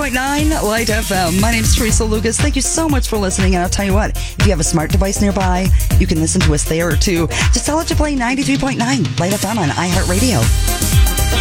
93.9 Light FM. My name's Teresa Lucas. Thank you so much for listening. And I'll tell you what, if you have a smart device nearby, you can listen to us there too. Just tell it to play 93.9 Light FM on iHeartRadio.